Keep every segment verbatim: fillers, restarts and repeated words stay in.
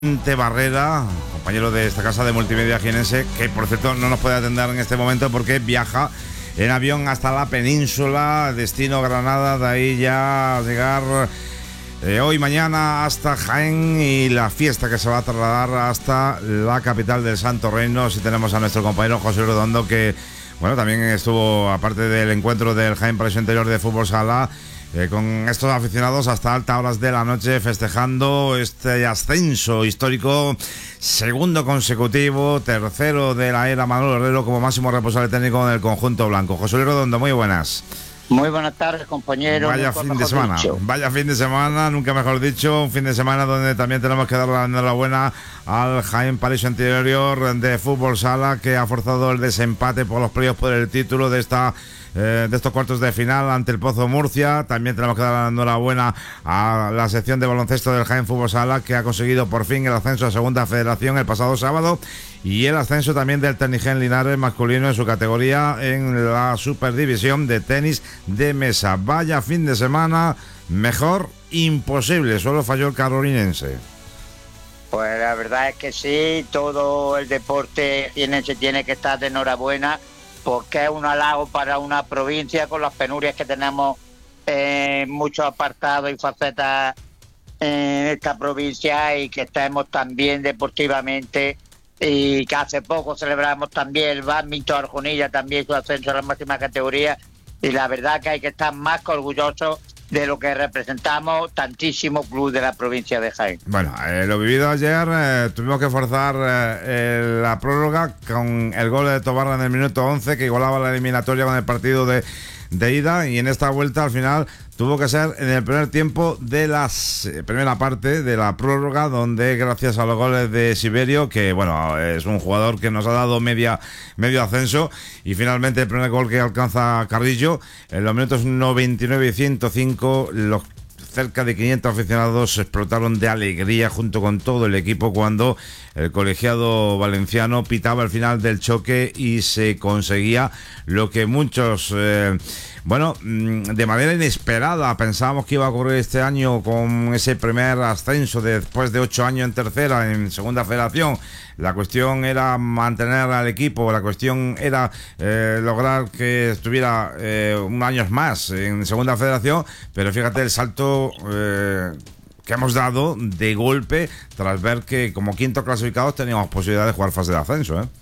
Vicente Barrera, compañero de esta casa de multimedia jienense, que por cierto no nos puede atender en este momento porque viaja en avión hasta la península, destino Granada, de ahí ya llegar eh, hoy, mañana hasta Jaén y la fiesta que se va a trasladar hasta la capital del Santo Reino. Si tenemos a nuestro compañero José Redondo, que bueno, también estuvo, aparte del encuentro del Jaén Paraíso Interior de Fútbol Sala, Eh, con estos aficionados hasta altas horas de la noche festejando este ascenso histórico, segundo consecutivo, tercero de la era Manolo Herrero como máximo responsable técnico en el conjunto blanco. José Luis Redondo, muy buenas. Muy buenas tardes, compañeros. Vaya fin de semana, dicho. vaya fin de semana, nunca mejor dicho, un fin de semana donde también tenemos que dar la enhorabuena al Jaén Paraíso Interior de Fútbol Sala, que ha forzado el desempate por los playoffs por el título de esta Eh, de estos cuartos de final ante el Pozo Murcia. También tenemos que dar la enhorabuena a la sección de baloncesto del Jaén Fútbol Sala, que ha conseguido por fin el ascenso a Segunda Federación el pasado sábado, y el ascenso también del Tecnigen Linares masculino en su categoría en la Superdivisión de tenis de mesa. Vaya fin de semana, mejor imposible, solo falló el carolinense. Pues la verdad es que sí, todo el deporte jienense tiene que estar de enhorabuena, porque es un halago para una provincia con las penurias que tenemos en muchos apartados y facetas en esta provincia, y que estemos también deportivamente, y que hace poco celebramos también el Badminton Arjonilla, también su ascenso a la máxima categoría, y la verdad que hay que estar más que orgullosos de lo que representamos tantísimo club de la provincia de Jaén. Bueno, eh, lo vivido ayer, eh, tuvimos que forzar eh, la prórroga con el gol de Tobarra en el minuto once, que igualaba la eliminatoria con el partido de, de ida, y en esta vuelta al final tuvo que ser en el primer tiempo de la eh, primera parte de la prórroga, donde gracias a los goles de Siberio, que bueno, es un jugador que nos ha dado media medio ascenso, y finalmente el primer gol que alcanza Carrillo en los minutos noventa y nueve y ciento cinco, los cerca de quinientos aficionados explotaron de alegría junto con todo el equipo cuando el colegiado valenciano pitaba el final del choque y se conseguía lo que muchos, eh, bueno, de manera inesperada pensábamos que iba a ocurrir este año, con ese primer ascenso de, después de ocho años en tercera, en Segunda Federación. La cuestión era mantener al equipo, la cuestión era eh, lograr que estuviera eh, un año más en Segunda Federación, pero fíjate el salto eh, que hemos dado de golpe tras ver que como quinto clasificados teníamos posibilidad de jugar fase de ascenso, ¿eh?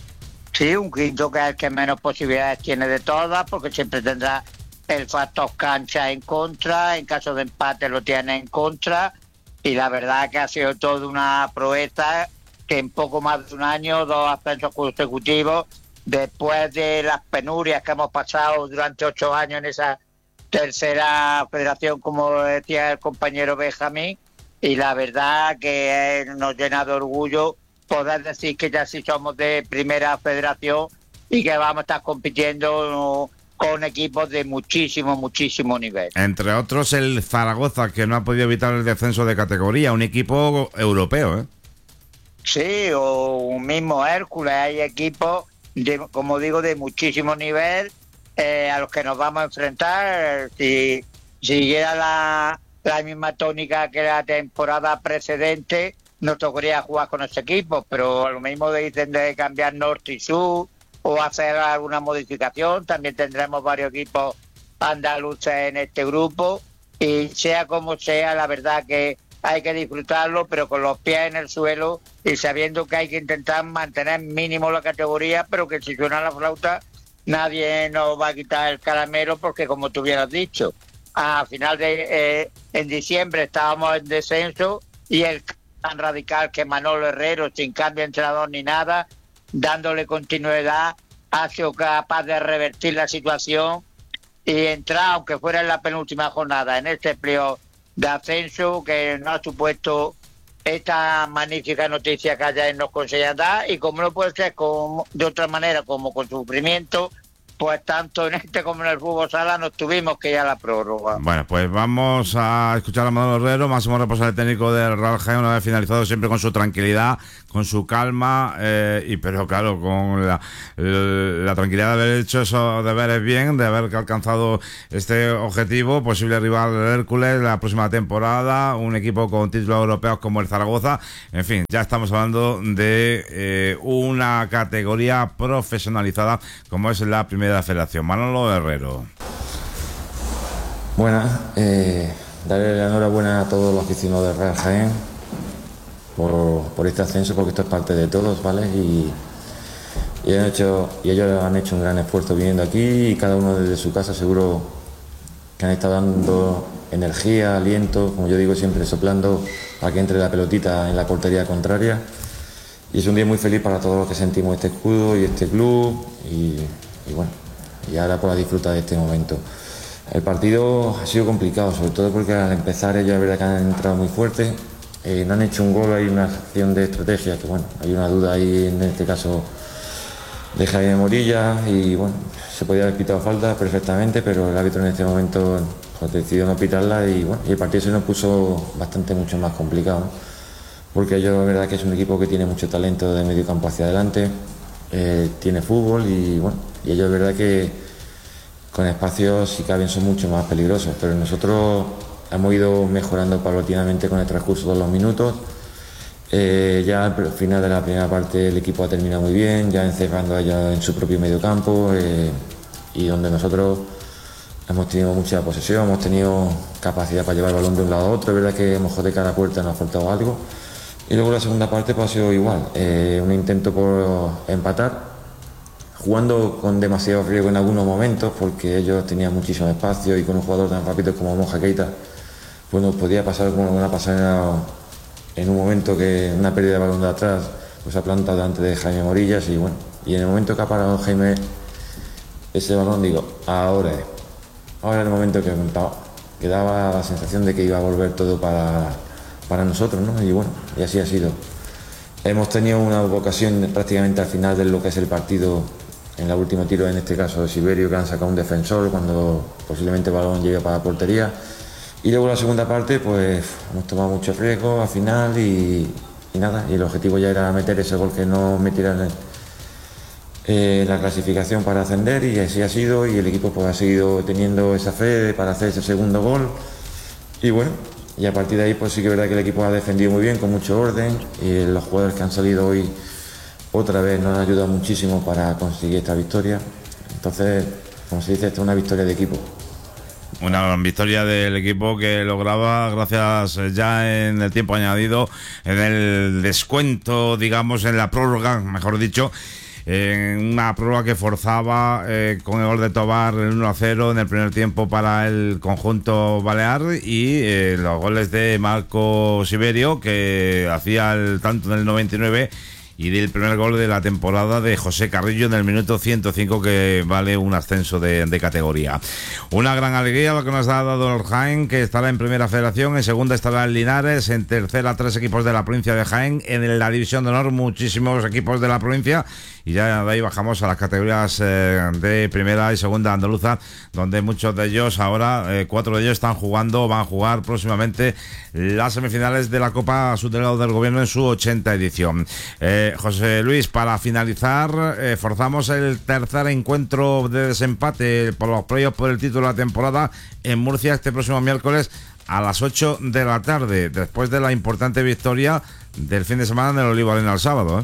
Sí, un quinto que es el que menos posibilidades tiene de todas, porque siempre tendrá el factor cancha en contra, en caso de empate lo tiene en contra, y la verdad que ha sido toda una proeza que en poco más de un año, dos ascensos consecutivos, después de las penurias que hemos pasado durante ocho años en esa tercera federación, como decía el compañero Benjamín, y la verdad que nos llena de orgullo poder decir que ya sí somos de primera federación y que vamos a estar compitiendo con equipos de muchísimo, muchísimo nivel. Entre otros el Zaragoza, que no ha podido evitar el descenso de categoría, un equipo europeo, ¿eh? Sí, o un mismo Hércules. Hay equipos, de, como digo, de muchísimo nivel eh, a los que nos vamos a enfrentar. Si siguiera la, la misma tónica que la temporada precedente, nos tocaría jugar con ese equipo, pero a lo mismo dicen de cambiar norte y sur o hacer alguna modificación. También tendremos varios equipos andaluces en este grupo, y sea como sea, la verdad que hay que disfrutarlo, pero con los pies en el suelo y sabiendo que hay que intentar mantener mínimo la categoría, pero que si suena la flauta nadie nos va a quitar el caramelo, porque como tú hubieras dicho, a final de eh, en diciembre estábamos en descenso, y el tan radical que Manolo Herrero, sin cambio de entrenador ni nada, dándole continuidad, ha sido capaz de revertir la situación y entrar, aunque fuera en la penúltima jornada, en este playoff de ascenso, que nos ha supuesto esta magnífica noticia que ayer nos conseguían dar, y como no puede ser con, de otra manera como con sufrimiento, pues tanto en este como en el fútbol sala nos tuvimos que ir a la prórroga. Bueno, pues vamos a escuchar a Manolo Herrero, máximo responsable técnico del Real Jaén, una vez finalizado, siempre con su tranquilidad, con su calma, eh, y pero claro, con la, la tranquilidad de haber hecho esos deberes bien, de haber alcanzado este objetivo, posible rival del Hércules la próxima temporada, un equipo con títulos europeos como el Zaragoza. En fin, ya estamos hablando de eh, una categoría profesionalizada como es la Primera Federación. Manolo Herrero. Buenas, eh, darle la enhorabuena a todos los aficionados del Real Jaén por, por este ascenso, porque esto es parte de todos, ¿vale? Y, y, han hecho, y ellos han hecho un gran esfuerzo viniendo aquí, y cada uno desde su casa seguro que han estado dando energía, aliento, como yo digo siempre, soplando a que entre la pelotita en la portería contraria. Y es un día muy feliz para todos los que sentimos este escudo y este club, y, y bueno, y ahora pues a disfrutar de este momento. El partido ha sido complicado, sobre todo porque al empezar ellos, es verdad que han entrado muy fuerte, eh, no han hecho un gol, hay una acción de estrategia, que bueno, hay una duda ahí en este caso de Jaime Morilla, y bueno, se podía haber pitado falta perfectamente, pero el árbitro en este momento pues, decidió no pitarla, y bueno, y el partido se nos puso bastante mucho más complicado, ¿no? Porque ellos, es verdad que es un equipo que tiene mucho talento de medio campo hacia adelante, eh, tiene fútbol, y bueno, y ellos, es verdad que con espacios, si caben, son mucho más peligrosos, pero nosotros hemos ido mejorando paulatinamente con el transcurso de los minutos. Eh, ya al final de la primera parte el equipo ha terminado muy bien, ya encerrando allá en su propio medio campo, eh, y donde nosotros hemos tenido mucha posesión, hemos tenido capacidad para llevar el balón de un lado a otro. Es verdad que a lo mejor de cada puerta nos ha faltado algo, y luego la segunda parte pues, ha sido igual, eh, un intento por empatar, jugando con demasiado riesgo en algunos momentos, porque ellos tenían muchísimo espacio, y con un jugador tan rápido como Moja Keita pues nos podía pasar como una pasada en un momento, que una pérdida de balón de atrás pues ha plantado delante de Jaime Morillas, y bueno, y en el momento que ha parado Jaime ese balón, digo, ahora es ahora es el momento que, que daba la sensación de que iba a volver todo para, para nosotros, ¿no? Y bueno, y así ha sido. Hemos tenido una ocasión prácticamente al final de lo que es el partido, en el último tiro, en este caso de Siberio, que han sacado un defensor cuando posiblemente el balón llegue para la portería. Y luego la segunda parte pues hemos tomado mucho riesgo al final, y, y nada, y el objetivo ya era meter ese gol que no metieran en eh, la clasificación para ascender, y así ha sido, y el equipo pues ha seguido teniendo esa fe para hacer ese segundo gol, y bueno, y a partir de ahí pues sí que es verdad que el equipo ha defendido muy bien, con mucho orden, y los jugadores que han salido hoy otra vez nos han ayudado muchísimo para conseguir esta victoria. Entonces, como se dice, esta es una victoria de equipo. Una victoria del equipo que lograba, gracias ya en el tiempo añadido, en el descuento, digamos, en la prórroga, mejor dicho, en una prórroga que forzaba eh, con el gol de Tobar, el uno a cero en el primer tiempo para el conjunto balear, y eh, los goles de Marco Siberio, que hacía el tanto en el noventa y nueve, y del primer gol de la temporada de José Carrillo en el minuto ciento cinco, que vale un ascenso de, de categoría. Una gran alegría lo que nos ha dado el Jaén, que estará en Primera Federación, en segunda estará el Linares, en tercera tres equipos de la provincia de Jaén, en la división de honor muchísimos equipos de la provincia, y ya de ahí bajamos a las categorías eh, de primera y segunda andaluza, donde muchos de ellos ahora, eh, cuatro de ellos están jugando, van a jugar próximamente las semifinales de la Copa Subdelegado del Gobierno en su ochenta edición. Eh, José Luis, para finalizar, eh, forzamos el tercer encuentro de desempate por los playoffs por el título de la temporada en Murcia este próximo miércoles a las ocho de la tarde, después de la importante victoria del fin de semana en el Olivo Arena el sábado, ¿eh?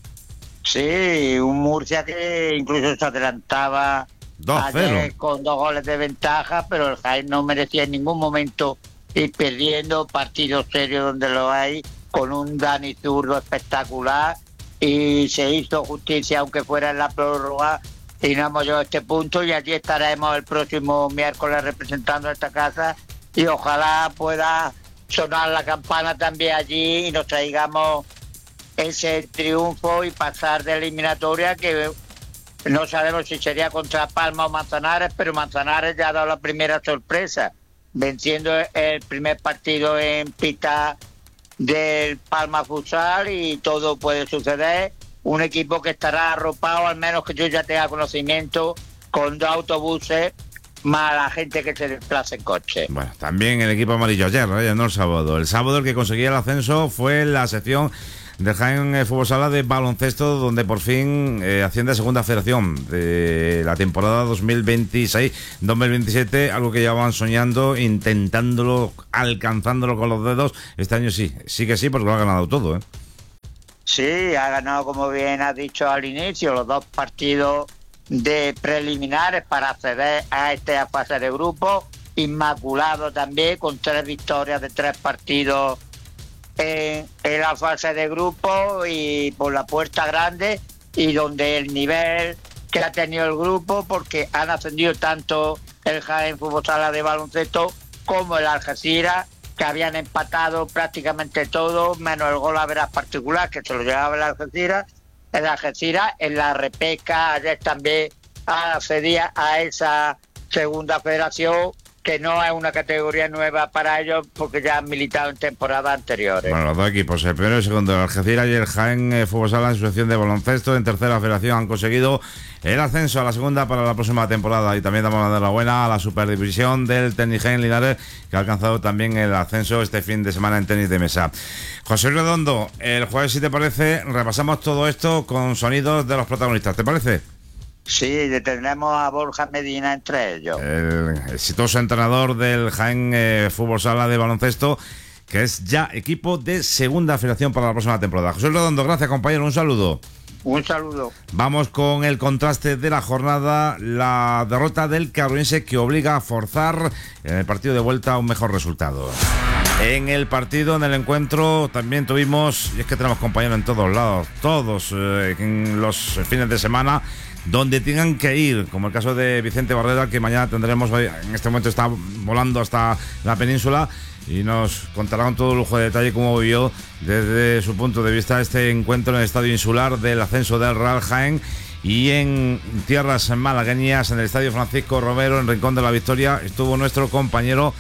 Sí, un Murcia que incluso se adelantaba dos cero con dos goles de ventaja, pero el Jaén no merecía en ningún momento ir perdiendo, partidos serios donde lo hay, con un Dani Zurdo espectacular, y se hizo justicia aunque fuera en la prórroga, y no hemos llegado a este punto, y allí estaremos el próximo miércoles representando a esta casa, y ojalá pueda sonar la campana también allí y nos traigamos ese triunfo y pasar de eliminatoria, que no sabemos si sería contra Palma o Manzanares, pero Manzanares ya ha dado la primera sorpresa, venciendo el primer partido en pista del Palma Futsal, y todo puede suceder. Un equipo que estará arropado, al menos que yo ya tenga conocimiento, con dos autobuses más la gente que se desplaza en coche. Bueno, también el equipo amarillo ayer, ¿eh? No el sábado. El sábado el que conseguía el ascenso fue la sección del Jaén eh, Fútbol Sala de baloncesto, donde por fin eh, asciende a segunda federación de la temporada dos mil veintiséis dos mil veintisiete, algo que llevaban soñando, intentándolo, alcanzándolo con los dedos. Este año sí, sí que sí, porque lo ha ganado todo, ¿eh? Sí, ha ganado, como bien has dicho al inicio, los dos partidos de preliminares para acceder a esta fase de grupo. Inmaculado también, con tres victorias de tres partidos en, en la fase de grupo y por la puerta grande, y donde el nivel que ha tenido el grupo, porque han ascendido tanto el Jaén Fútbol Sala de baloncesto como el Algeciras, que habían empatado prácticamente todo, menos el gol a veras particular, que se lo llevaba el Algeciras. El Algeciras en la repesca ayer también accedía a esa segunda federación, que no es una categoría nueva para ellos, porque ya han militado en temporadas anteriores. Bueno, los dos equipos, el primero y el segundo, el Algeciras y el Jaén eh, Fútbol Sala en su sección de baloncesto, en tercera federación, han conseguido el ascenso a la segunda para la próxima temporada. Y también damos la enhorabuena a la superdivisión del Tenis Jaén Linares, que ha alcanzado también el ascenso este fin de semana en tenis de mesa. José Redondo, el jueves, si te parece, repasamos todo esto con sonidos de los protagonistas, ¿te parece? Sí, tendremos a Borja Medina entre ellos. El exitoso entrenador del Jaén eh, Fútbol Sala de baloncesto, que es ya equipo de segunda federación para la próxima temporada. José Redondo, gracias, compañero, un saludo. Un saludo. Vamos con el contraste de la jornada, la derrota del Carolinense, que obliga a forzar en el partido de vuelta un mejor resultado. En el partido, en el encuentro, también tuvimos, y es que tenemos compañeros en todos lados, todos eh, en los fines de semana, donde tengan que ir, como el caso de Vicente Barrera, que mañana tendremos, en este momento está volando hasta la península, y nos contará con todo lujo de detalle cómo vivió desde su punto de vista este encuentro en el Estadio Insular del ascenso del Real Jaén. Y en tierras malagueñas, en el Estadio Francisco Romero, en Rincón de la Victoria, estuvo nuestro compañero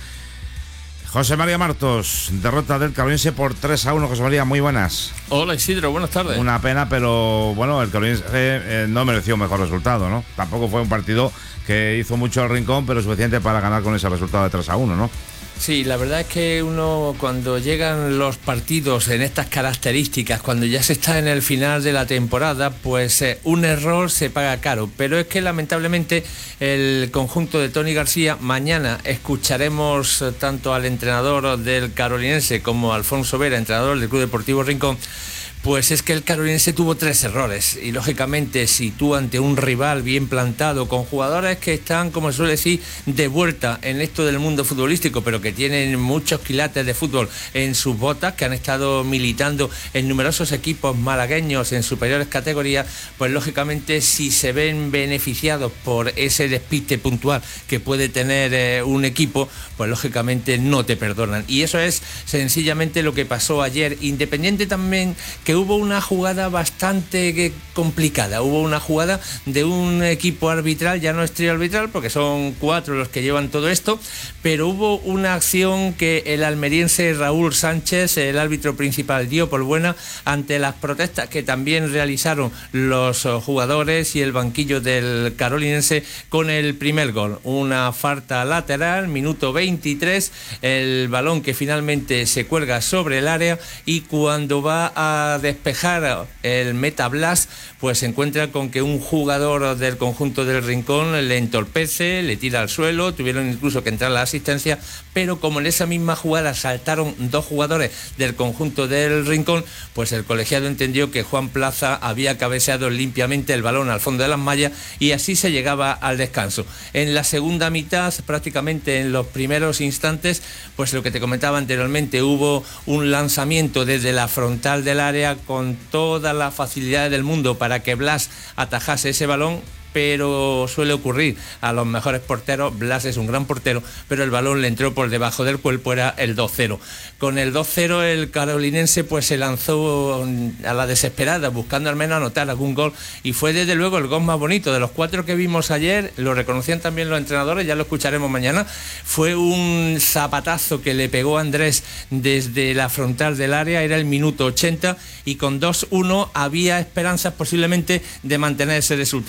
José María Martos. Derrota del Carolinense por tres a uno. José María, muy buenas. Hola Isidro, buenas tardes. Una pena, pero bueno, el Carolinense eh, no mereció un mejor resultado, ¿no? Tampoco fue un partido que hizo mucho al Rincón, pero suficiente para ganar con ese resultado de tres a uno, ¿no? Sí, la verdad es que uno, cuando llegan los partidos en estas características, cuando ya se está en el final de la temporada, pues eh, un error se paga caro. Pero es que lamentablemente el conjunto de Tony García, mañana escucharemos eh, tanto al entrenador del Carolinense como a Alfonso Vera, entrenador del Club Deportivo Rincón. Pues es que el Carolinense tuvo tres errores y lógicamente si tú ante un rival bien plantado, con jugadores que están, como se suele decir, de vuelta en esto del mundo futbolístico, pero que tienen muchos quilates de fútbol en sus botas, que han estado militando en numerosos equipos malagueños en superiores categorías, pues lógicamente si se ven beneficiados por ese despiste puntual que puede tener eh, un equipo, pues lógicamente no te perdonan. Y eso es sencillamente lo que pasó ayer, independiente también que hubo una jugada bastante complicada, hubo una jugada de un equipo arbitral, ya no es trío arbitral porque son cuatro los que llevan todo esto, pero hubo una acción que el almeriense Raúl Sánchez, el árbitro principal, dio por buena ante las protestas que también realizaron los jugadores y el banquillo del Carolinense con el primer gol, una falta lateral, minuto veintitrés, el balón que finalmente se cuelga sobre el área y cuando va a despejar el Meta Blas, pues se encuentra con que un jugador del conjunto del Rincón le entorpece, le tira al suelo, tuvieron incluso que entrar a la asistencia, pero como en esa misma jugada saltaron dos jugadores del conjunto del Rincón, pues el colegiado entendió que Juan Plaza había cabeceado limpiamente el balón al fondo de las mallas y así se llegaba al descanso. En la segunda mitad, prácticamente en los primeros instantes, pues lo que te comentaba anteriormente, hubo un lanzamiento desde la frontal del área con todas las facilidades del mundo para que Blas atajase ese balón, pero suele ocurrir a los mejores porteros. Blas es un gran portero, pero el balón le entró por debajo del cuerpo, era el dos cero. Con el dos cero el carolinense pues se lanzó a la desesperada, buscando al menos anotar algún gol, y fue desde luego el gol más bonito de los cuatro que vimos ayer. Lo reconocían también los entrenadores, ya lo escucharemos mañana. Fue un zapatazo que le pegó Andrés desde la frontal del área, era el minuto ochenta, y con dos uno había esperanzas posiblemente de mantener ese resultado. Pero ¿qué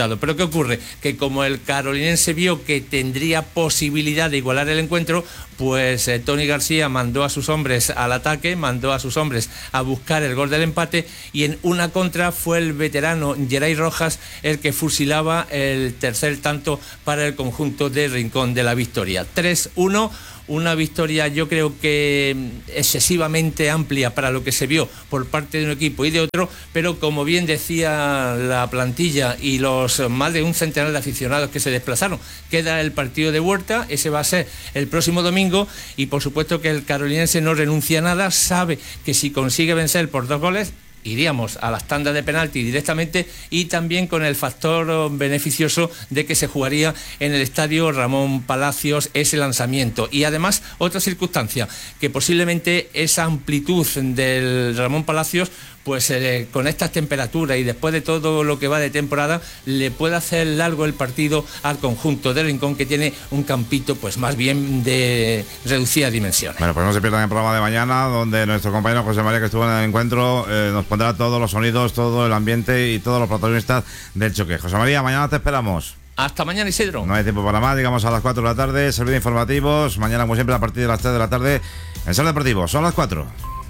ocurre? Que como el carolinense vio que tendría posibilidad de igualar el encuentro, pues eh, Tony García mandó a sus hombres al ataque, mandó a sus hombres a buscar el gol del empate, y en una contra fue el veterano Geray Rojas el que fusilaba el tercer tanto para el conjunto de Rincón de la Victoria. tres uno. Una victoria, yo creo que excesivamente amplia para lo que se vio por parte de un equipo y de otro, pero como bien decía la plantilla y los más de un centenar de aficionados que se desplazaron, queda el partido de Huerta, ese va a ser el próximo domingo, y por supuesto que el carolinense no renuncia a nada, sabe que si consigue vencer por dos goles, iríamos a las tandas de penalti directamente, y también con el factor beneficioso de que se jugaría en el estadio Ramón Palacios ese lanzamiento. Y además otra circunstancia, que posiblemente esa amplitud del Ramón Palacios, pues eh, con estas temperaturas y después de todo lo que va de temporada, le puede hacer largo el partido al conjunto de Rincón, que tiene un campito pues más bien de reducidas dimensiones. Bueno, pues no se pierdan el programa de mañana, donde nuestro compañero José María, que estuvo en el encuentro, eh, nos pondrá todos los sonidos, todo el ambiente y todos los protagonistas del choque. José María, mañana te esperamos. Hasta mañana, Isidro. No hay tiempo para más, digamos a las cuatro de la tarde, servicio informativos. Mañana, como siempre, a partir de las tres de la tarde, en Ser Deportivo. Son las cuatro.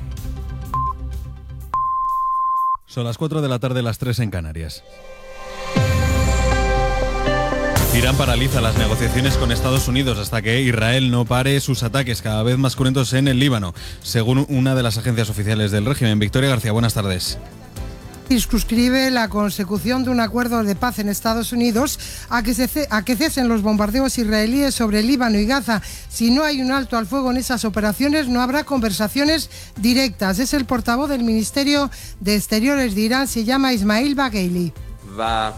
Son las cuatro de la tarde, las tres en Canarias. Irán paraliza las negociaciones con Estados Unidos hasta que Israel no pare sus ataques cada vez más cruentos en el Líbano, según una de las agencias oficiales del régimen. Victoria García, buenas tardes. Suscribe la consecución de un acuerdo de paz en Estados Unidos a que, se, a que cesen los bombardeos israelíes sobre Líbano y Gaza. Si no hay un alto al fuego en esas operaciones, no habrá conversaciones directas. Es el portavoz del Ministerio de Exteriores de Irán, se llama Ismail Bagheili. Va.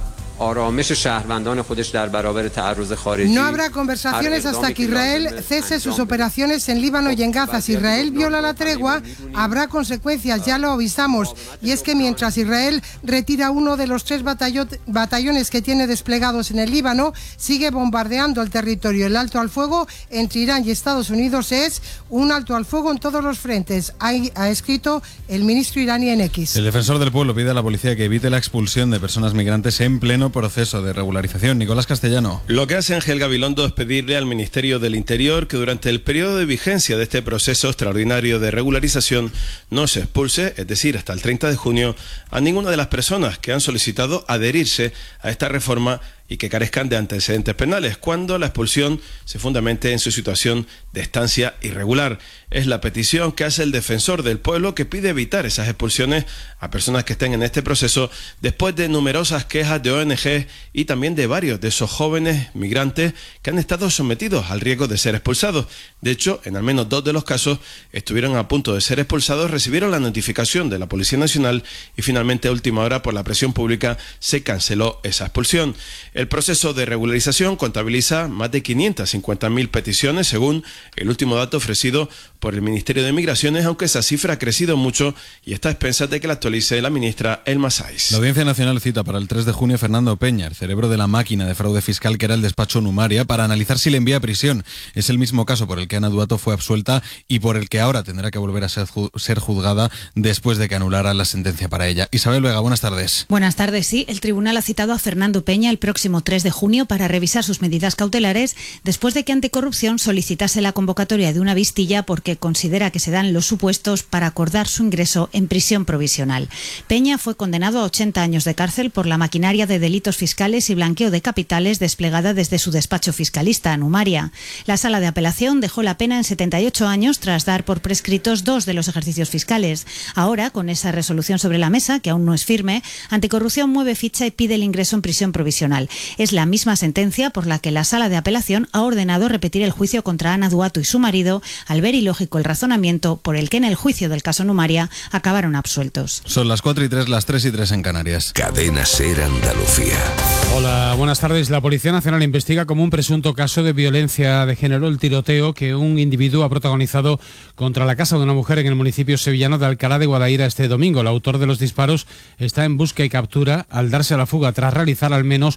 No habrá conversaciones hasta que Israel cese sus operaciones en Líbano y en Gaza. Si Israel viola la tregua, habrá consecuencias, ya lo avisamos. Y es que mientras Israel retira uno de los tres batallones que tiene desplegados en el Líbano, sigue bombardeando el territorio. El alto al fuego entre Irán y Estados Unidos es un alto al fuego en todos los frentes, ha escrito el ministro iraní en X. El defensor del pueblo pide a la policía que evite la expulsión de personas migrantes en pleno proceso de regularización. Nicolás Castellano. Lo que hace Ángel Gabilondo es pedirle al Ministerio del Interior que durante el periodo de vigencia de este proceso extraordinario de regularización no se expulse, es decir, hasta el treinta de junio, a ninguna de las personas que han solicitado adherirse a esta reforma y que carezcan de antecedentes penales, cuando la expulsión se fundamente en su situación de estancia irregular. Es la petición que hace el defensor del pueblo, que pide evitar esas expulsiones a personas que estén en este proceso, después de numerosas quejas de O N G y también de varios de esos jóvenes migrantes que han estado sometidos al riesgo de ser expulsados. De hecho, en al menos dos de los casos estuvieron a punto de ser expulsados, recibieron la notificación de la Policía Nacional y finalmente a última hora, por la presión pública, se canceló esa expulsión. El proceso de regularización contabiliza más de quinientas cincuenta mil peticiones, según el último dato ofrecido por el Ministerio de Migraciones, aunque esa cifra ha crecido mucho y está a expensas de que la actualice la ministra Elma Sáiz. La Audiencia Nacional cita para el tres de junio a Fernando Peña, el cerebro de la máquina de fraude fiscal que era el despacho Numaria, para analizar si le envía a prisión. Es el mismo caso por el que Ana Duato fue absuelta y por el que ahora tendrá que volver a ser, ju- ser juzgada después de que anulara la sentencia para ella. Isabel Vega, buenas tardes. Buenas tardes, sí. El tribunal ha citado a Fernando Peña el próximo tres de junio para revisar sus medidas cautelares después de que Anticorrupción solicitase la convocatoria de una vistilla porque considera que se dan los supuestos para acordar su ingreso en prisión provisional. Peña fue condenado a ochenta años de cárcel por la maquinaria de delitos fiscales y blanqueo de capitales desplegada desde su despacho fiscalista, Numaria. La sala de apelación dejó la pena en setenta y ocho años tras dar por prescritos dos de los ejercicios fiscales. Ahora, con esa resolución sobre la mesa, que aún no es firme, Anticorrupción mueve ficha y pide el ingreso en prisión provisional. Es la misma sentencia por la que la sala de apelación ha ordenado repetir el juicio contra Ana Duato y su marido, al ver ilógico el razonamiento por el que en el juicio del caso Numaria acabaron absueltos. Son las cuatro y tres, las tres y tres en Canarias. Cadena Ser Andalucía. Hola, buenas tardes. La Policía Nacional investiga como un presunto caso de violencia de género el tiroteo que un individuo ha protagonizado contra la casa de una mujer en el municipio sevillano de Alcalá de Guadaira este domingo. El autor de los disparos está en busca y captura al darse a la fuga tras realizar al menos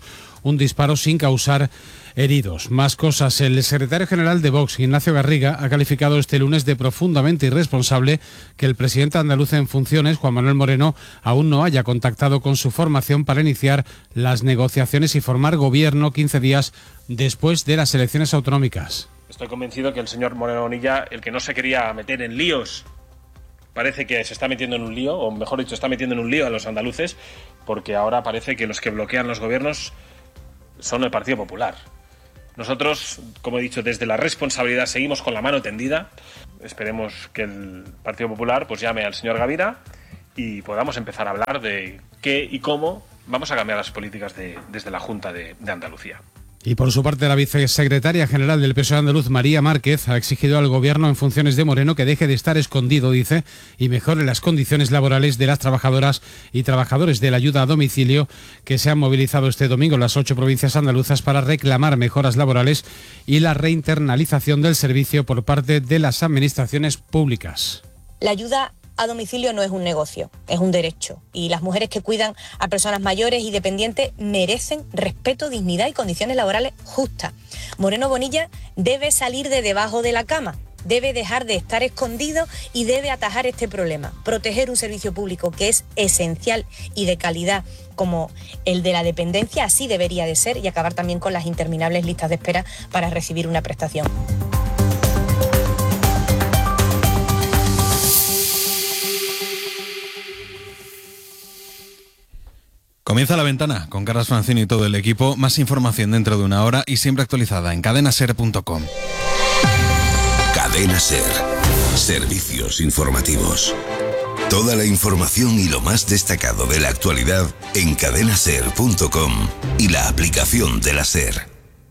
un disparo sin causar heridos. Más cosas. El secretario general de Vox, Ignacio Garriga, ha calificado este lunes de profundamente irresponsable que el presidente andaluz en funciones, Juan Manuel Moreno, aún no haya contactado con su formación para iniciar las negociaciones y formar gobierno quince días después de las elecciones autonómicas. Estoy convencido que el señor Moreno Bonilla, el que no se quería meter en líos, parece que se está metiendo en un lío, o mejor dicho, está metiendo en un lío a los andaluces, porque ahora parece que los que bloquean los gobiernos son el Partido Popular. Nosotros, como he dicho, desde la responsabilidad seguimos con la mano tendida. Esperemos que el Partido Popular pues llame al señor Gavira y podamos empezar a hablar de qué y cómo vamos a cambiar las políticas de, desde la Junta de, de Andalucía. Y por su parte, la vicesecretaria general del P S O E andaluz, María Márquez, ha exigido al Gobierno en funciones de Moreno que deje de estar escondido, dice, y mejore las condiciones laborales de las trabajadoras y trabajadores de la ayuda a domicilio que se han movilizado este domingo en las ocho provincias andaluzas para reclamar mejoras laborales y la reinternalización del servicio por parte de las administraciones públicas. La ayuda a domicilio no es un negocio, es un derecho. Y las mujeres que cuidan a personas mayores y dependientes merecen respeto, dignidad y condiciones laborales justas. Moreno Bonilla debe salir de debajo de la cama, debe dejar de estar escondido y debe atajar este problema. Proteger un servicio público que es esencial y de calidad como el de la dependencia, así debería de ser, y acabar también con las interminables listas de espera para recibir una prestación. Comienza La Ventana con Carlos Francino y todo el equipo. Más información dentro de una hora y siempre actualizada en cadena ser punto com. Cadena Ser. Servicios informativos. Toda la información y lo más destacado de la actualidad en cadena ser punto com y la aplicación de la SER.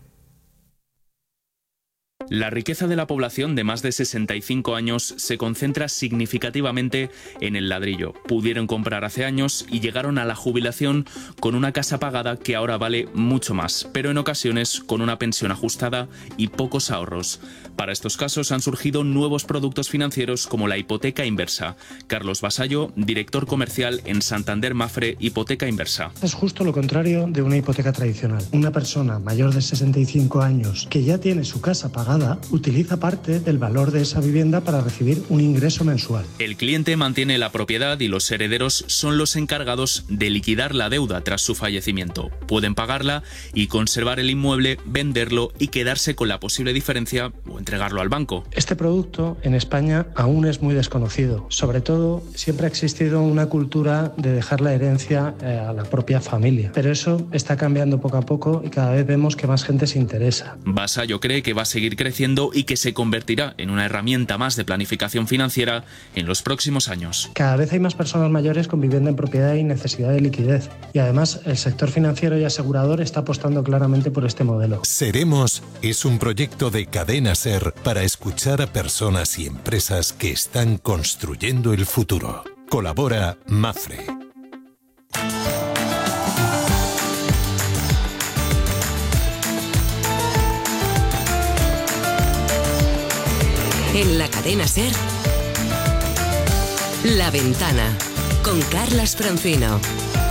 La riqueza de la población de más de sesenta y cinco años se concentra significativamente en el ladrillo. Pudieron comprar hace años y llegaron a la jubilación con una casa pagada que ahora vale mucho más, pero en ocasiones con una pensión ajustada y pocos ahorros. Para estos casos han surgido nuevos productos financieros como la hipoteca inversa. Carlos Vasallo, director comercial en Santander Mafre Hipoteca Inversa. Es justo lo contrario de una hipoteca tradicional. Una persona mayor de sesenta y cinco años que ya tiene su casa pagada utiliza parte del valor de esa vivienda para recibir un ingreso mensual. El cliente mantiene la propiedad y los herederos son los encargados de liquidar la deuda tras su fallecimiento. Pueden pagarla y conservar el inmueble, venderlo y quedarse con la posible diferencia o entregarlo al banco. Este producto en España aún es muy desconocido. Sobre todo, siempre ha existido una cultura de dejar la herencia eh, a la propia familia. Pero eso está cambiando poco a poco y cada vez vemos que más gente se interesa. Vasallo cree que va a seguir creciendo y que se convertirá en una herramienta más de planificación financiera en los próximos años. Cada vez hay más personas mayores con vivienda en propiedad y necesidad de liquidez. Y además, el sector financiero y asegurador está apostando claramente por este modelo. Seremos es un proyecto de Cadena Ser para escuchar a personas y empresas que están construyendo el futuro. Colabora Mafre. En la cadena SER, La Ventana, con Carlas Francino.